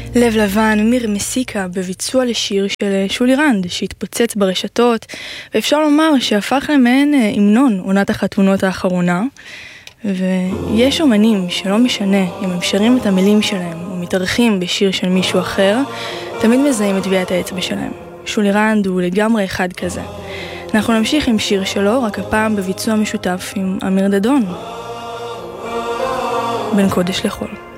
לב לבן, מיר מסיקה, בביצוע לשיר של שולי רנד, שהתפוצץ ברשתות, ואפשר לומר שהפך למעין המנון עונת החתונות האחרונה. ויש אומנים שלא משנה אם הם שרים את המילים שלהם או מתארחים בשיר של מישהו אחר, תמיד מזהים את טביעת האצבע שלהם. שולי רנד הוא לגמרי אחד כזה. אנחנו נמשיך עם שיר שלו, רק הפעם בביצוע משותף עם אמיר דדון. בין קודש לחול.